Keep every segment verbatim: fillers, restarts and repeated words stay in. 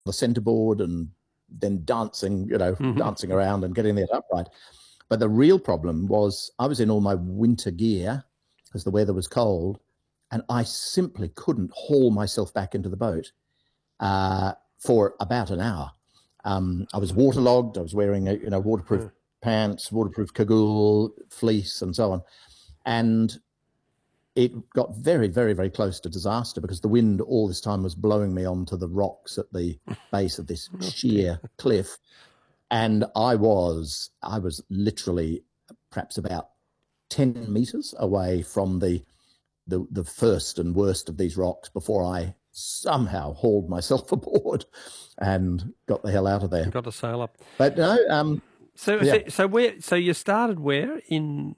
the centerboard and then dancing, you know, Mhm. dancing around and getting that upright. But the real problem was I was in all my winter gear because the weather was cold, and I simply couldn't haul myself back into the boat uh, for about an hour. Um, I was waterlogged. I was wearing, a, you know, waterproof Yeah. pants, waterproof cagoule, fleece, and so on. And it got very, very, very close to disaster because the wind all this time was blowing me onto the rocks at the base of this sheer cliff. And I was, I was literally perhaps about ten meters away from the, the, the first and worst of these rocks before I somehow hauled myself aboard and got the hell out of there. Got to sail up. But no, um, So, yeah. so, so where? So you started where in?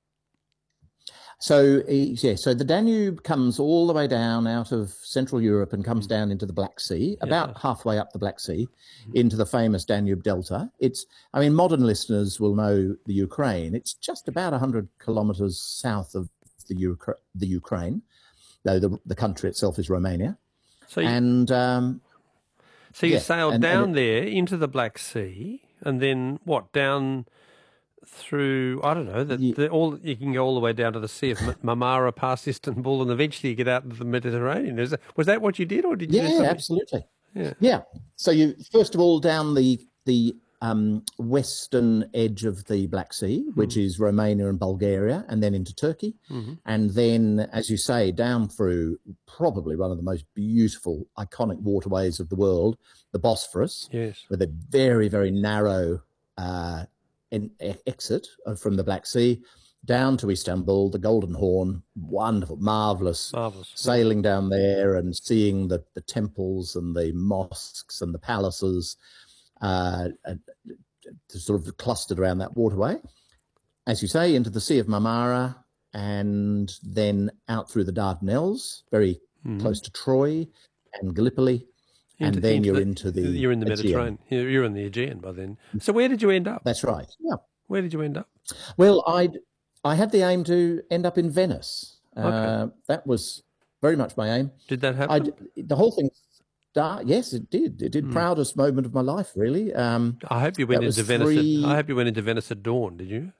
So yeah, so the Danube comes all the way down out of Central Europe and comes down into the Black Sea, about Yes. halfway up the Black Sea, into the famous Danube Delta. It's, I mean, modern listeners will know the Ukraine. It's just about one hundred kilometers south of the, Ukra- the Ukraine, though the, the country itself is Romania. So, you, And um, so you yeah, sailed and, and down it, there into the Black Sea, and then what? Down through I don't know that Ye- the, all you can go all the way down to the Sea of M- Marmara, past Istanbul, and eventually you get out into the Mediterranean. Is that, was that what you did, or did you do yeah, something? absolutely. Yeah. Yeah. So you first of all down the the um, western edge of the Black Sea, which is Romania and Bulgaria, and then into Turkey, Mhm. and then, as you say, down through probably one of the most beautiful, iconic waterways of the world, the Bosphorus, Yes. with a very, very narrow uh, in, e- exit from the Black Sea down to Istanbul, the Golden Horn, wonderful, marvelous Marvelous. sailing down there and seeing the, the temples and the mosques and the palaces uh, uh, sort of clustered around that waterway. As you say, into the Sea of Marmara and then out through the Dardanelles, very Mhm. close to Troy and Gallipoli. Into, and then into you're the, into the you're in the Aegean. Mediterranean. You're, you're in the Aegean by then. So where did you end up? That's right. Yeah. Where did you end up? Well, I I had the aim to end up in Venice. Okay. Uh, that was very much my aim. Did that happen? I'd, the whole thing start. Yes, it did. It did. Hmm. Proudest moment of my life, really. Um, I hope you went that was into Venice. three- At, I hope you went into Venice at dawn. Did you?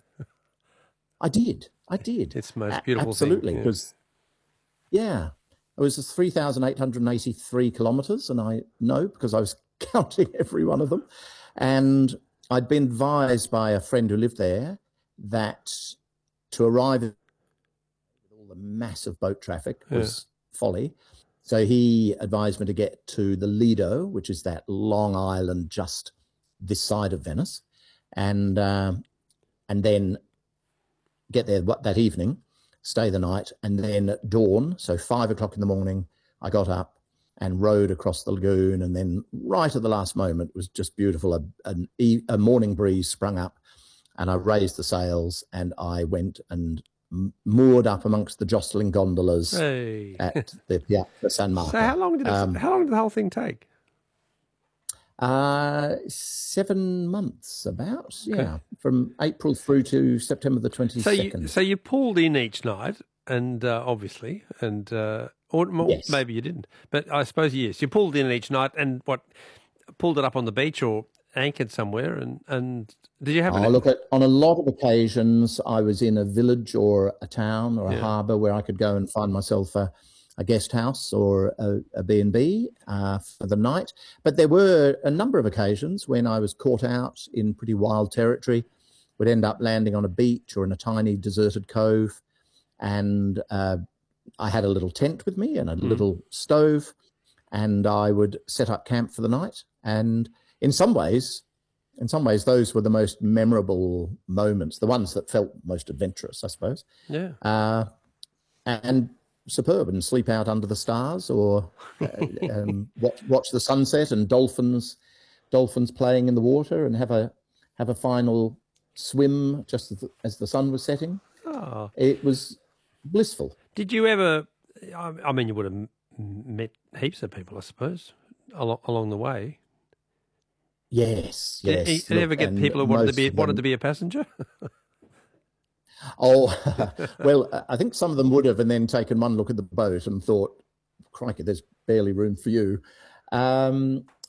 I did. I did. It's the most A- beautiful absolutely, thing. yeah. because yeah, it was three thousand eight hundred eighty-three kilometres, and I know because I was counting every one of them. And I'd been advised by a friend who lived there that to arrive with all the massive boat traffic was folly. So he advised me to get to the Lido, which is that long island just this side of Venice, and um, and then get there what- that evening, stay the night, and then at dawn, so five o'clock in the morning, I got up and rowed across the lagoon, and then right at the last moment, it was just beautiful. A, an e- a morning breeze sprung up, and I raised the sails, and I went and m- moored up amongst the jostling gondolas Hey. at the Piazza San Marco. So how long did it, Um, how long did the whole thing take? Uh, seven months, about Okay. yeah, from April through to September the twenty So second. you so you pulled in each night, and uh, obviously, and uh, or mo- Yes. maybe you didn't, but I suppose yes, you pulled in each night, and what pulled it up on the beach or anchored somewhere, and and did you have Oh, an look, at, on a lot of occasions, I was in a village or a town or a Yeah. harbour where I could go and find myself a, a guest house or a, a B and B uh, for the night. But there were a number of occasions when I was caught out in pretty wild territory, would end up landing on a beach or in a tiny deserted cove, and uh, I had a little tent with me and a little stove, and I would set up camp for the night. And in some ways, in some ways, those were the most memorable moments, the ones that felt most adventurous, I suppose, yeah. uh, and superb, and sleep out under the stars or uh, um, watch, watch the sunset and dolphins, dolphins playing in the water, and have a have a final swim just as the, as the sun was setting. Oh, It was blissful. did you ever? I I mean, you would have m- met heaps of people, I suppose, along along the way. Yes, Did, yes. did you ever look, get and people who wanted to most be of wanted them- to be a passenger? Oh, well, I think some of them would have, and then taken one look at the boat and thought, crikey, there's barely room for you. Um,